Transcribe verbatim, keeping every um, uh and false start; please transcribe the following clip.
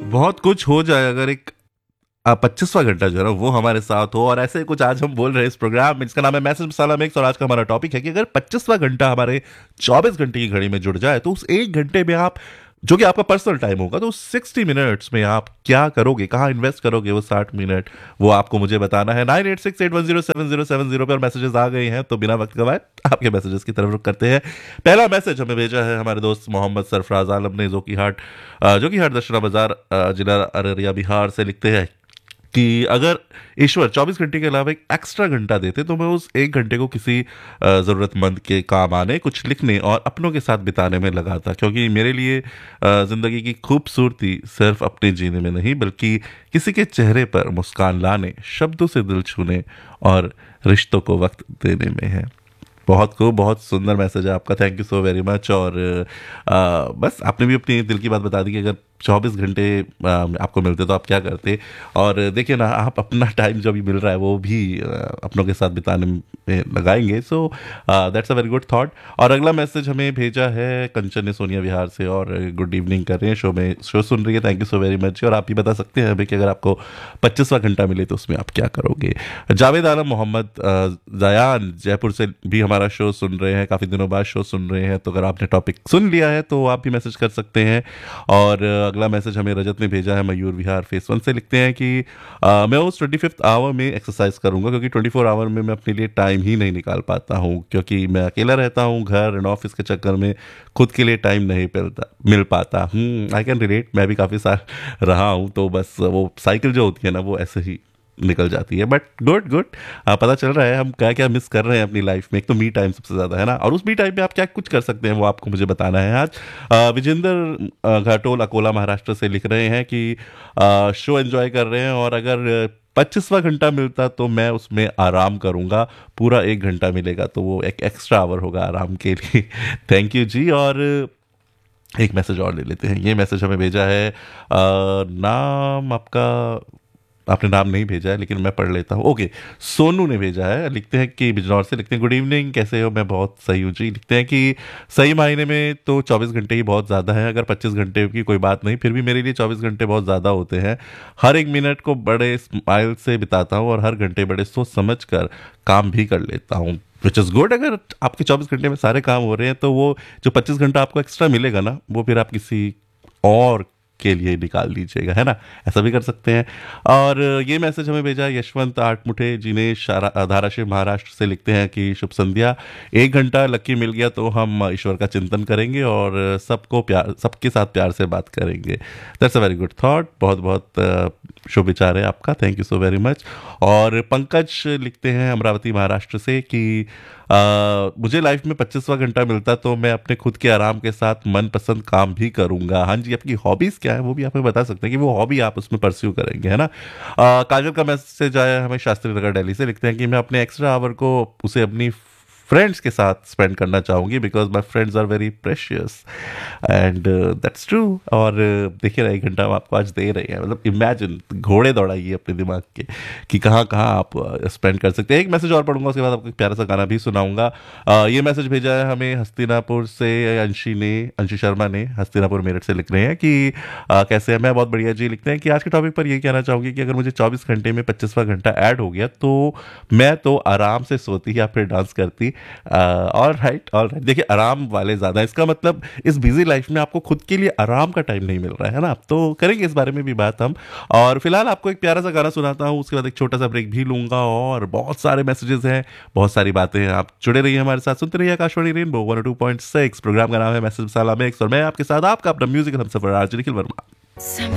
बहुत कुछ हो जाए अगर एक पच्चीसवां घंटा जो है ना वो हमारे साथ हो। और ऐसे ही कुछ आज हम बोल रहे हैं इस प्रोग्राम में, इसका नाम है मैसेज मसाला मिक्स। और आज का हमारा टॉपिक है कि अगर पच्चीसवां घंटा हमारे चौबीस घंटे की घड़ी में जुड़ जाए तो उस एक घंटे में आप, जो कि आपका पर्सनल टाइम होगा, तो उस सिक्सटी मिनट्स में आप क्या करोगे, कहाँ इन्वेस्ट करोगे वो साठ मिनट, वो आपको मुझे बताना है। Nine eight six eight one zero seven zero seven zero पर मैसेजेस आ गए हैं, तो बिना वक्त गवाए आपके मैसेजेस की तरफ रुख करते हैं। पहला मैसेज हमें भेजा है हमारे दोस्त मोहम्मद सरफराज आलम ने, जो कि हाट जो कि हाट दशरा बाजार, अ, जिला अररिया, बिहार से लिखते हैं कि अगर ईश्वर चौबीस घंटे के अलावा एक एक्स्ट्रा घंटा देते तो मैं उस एक घंटे को किसी अ, ज़रूरतमंद के काम आने, कुछ लिखने और अपनों के साथ बिताने में लगाता, क्योंकि मेरे लिए अ, ज़िंदगी की खूबसूरती सिर्फ अपने जीने में नहीं बल्कि किसी के चेहरे पर मुस्कान लाने, शब्दों से दिल छूने और रिश्तों को वक्त देने में है। बहुत खूब, बहुत सुंदर मैसेज है आपका, thank you so very much. और आ, बस आपने भी अपनी दिल की बात बता दी कि अगर चौबीस घंटे आ, आपको मिलते तो आप क्या करते। और देखिए ना, आप अपना टाइम जो भी मिल रहा है वो भी आ, अपनों के साथ बिताने में लगाएंगे, so that's a very good thought. और अगला मैसेज हमें भेजा है कंचन ने, सोनिया विहार से, और गुड इवनिंग कर रहे हैं, शो में शो सुन रही है, thank you so very much. और आप भी बता सकते हैं हमें कि अगर आपको पच्चीसवां घंटा मिले तो उसमें आप क्या करोगे। जावेद आलम मोहम्मद जयान जयपुर से भी हमारा शो सुन रहे हैं, काफ़ी दिनों बाद शो सुन रहे हैं, तो अगर आपने टॉपिक सुन लिया है तो आप भी मैसेज कर सकते हैं। और अगला मैसेज हमें रजत ने भेजा है मयूर विहार फेस वन से, लिखते हैं कि आ, मैं उस ट्वेंटी फिफ्थ आवर में एक्सरसाइज करूंगा, क्योंकि ट्वेंटी फोर आवर में मैं अपने लिए टाइम ही नहीं निकाल पाता हूँ, क्योंकि मैं अकेला रहता हूँ, घर एंड ऑफिस के चक्कर में खुद के लिए टाइम नहीं मिलता मिल पाता हूँ। आई कैन रिलेट, मैं भी काफ़ी साल रहा हूँ, तो बस वो साइकिल जो होती है ना वो ऐसे ही निकल जाती है। बट गुड गुड, पता चल रहा है हम क्या क्या मिस कर रहे हैं अपनी लाइफ में। एक तो मी टाइम सबसे ज़्यादा है ना, और उस मी टाइम में आप क्या कुछ कर सकते हैं वो आपको मुझे बताना है आज। अ, विजेंद्र अ, घाटोल अकोला महाराष्ट्र से लिख रहे हैं कि अ, शो एंजॉय कर रहे हैं, और अगर पच्चीसवां घंटा मिलता तो मैं उसमें आराम करूंगा, पूरा एक घंटा मिलेगा तो वो एक एक्स्ट्रा आवर होगा आराम के लिए। थैंक यू जी। और एक मैसेज और ले लेते हैं, ये मैसेज हमें भेजा है, अ, नाम आपका, आपने नाम नहीं भेजा है लेकिन मैं पढ़ लेता हूँ। ओके, सोनू ने भेजा है, लिखते हैं कि बिजनौर से, लिखते हैं गुड इवनिंग, कैसे हो, मैं बहुत सही हूँ जी। लिखते हैं कि सही मायने में तो चौबीस घंटे ही बहुत ज़्यादा है, अगर पच्चीस घंटे की कोई बात नहीं, फिर भी मेरे लिए चौबीस घंटे बहुत ज़्यादा होते हैं। हर एक मिनट को बड़े स्माइल से बिताता हूँ और हर घंटे बड़े सोच समझ कर काम भी कर लेता हूँ, विच इज़ गुड। अगर आपके चौबीस घंटे में सारे काम हो रहे हैं तो वो जो पच्चीस घंटा आपको एक्स्ट्रा मिलेगा ना, वो फिर आप किसी और के लिए निकाल लीजिएगा, है ना, ऐसा भी कर सकते हैं। और ये मैसेज हमें भेजा यशवंत आठमुठे जिनेश धाराशिव महाराष्ट्र से, लिखते हैं कि शुभ संध्या, एक घंटा लकी मिल गया तो हम ईश्वर का चिंतन करेंगे और सबको प्यार, सबके साथ प्यार से बात करेंगे। That's a very good thought, बहुत बहुत शुभ विचार है आपका, thank you so very much. और पंकज लिखते हैं अमरावती महाराष्ट्र से कि Uh, मुझे लाइफ में पच्चीसवां घंटा मिलता तो मैं अपने खुद के आराम के साथ मनपसंद काम भी करूंगा। हाँ जी, आपकी हॉबीज क्या है वो भी आप हमें बता सकते हैं कि वो हॉबी आप उसमें परस्यू करेंगे, है ना। uh, काजल का मैसेज आया हमें शास्त्री नगर दिल्ली से, लिखते हैं कि मैं अपने एक्स्ट्रा आवर को उसे अपनी फ्रेंड्स के साथ स्पेंड करना चाहूँगी, because my friends are very precious and that's true. और uh, देखिए ना, एक घंटा हम आपको आज दे रहे हैं, मतलब इमेजिन, घोड़े दौड़ाइए अपने दिमाग के कि कहाँ कहाँ आप स्पेंड कर सकते हैं। एक मैसेज और पढ़ूंगा, उसके बाद आपको एक प्यारा सा गाना भी सुनाऊंगा। uh, ये मैसेज भेजा है हमें हस्तिनापुर से, अंशी ने, अंशी शर्मा ने हस्तिनापुर मेरठ से, लिख रहे हैं कि uh, कैसे है, मैं बहुत बढ़िया जी। लिखते हैं कि आज के टॉपिक पर ये कहना चाहूँगी कि अगर मुझे चौबीस घंटे में पच्चीसवां घंटा ऐड हो गया तो मैं तो आराम से सोती या फिर डांस करती। ऑल राइट ऑल राइट, देखिए आराम वाले ज़्यादा, इसका मतलब इस बिजी लाइफ में आपको खुद के लिए आराम का टाइम नहीं मिल रहा है ना, तो करेंगे इस बारे में भी बात हम। और फिलहाल आपको एक प्यारा सा गाना सुनाता हूँ, उसके बाद एक छोटा सा ब्रेक भी लूंगा, और बहुत सारे मैसेजेस हैं, बहुत सारी बातें हैं। आप जुड़े रहिए हमारे साथ, सुनते रहिए Akashvani rainbow one two point six. Programme का नाम है मैसेज मसाला मिक्स, और मैं आपके साथ आपका अपना म्यूजिकल हमसफर आरजे निखिल वर्मा।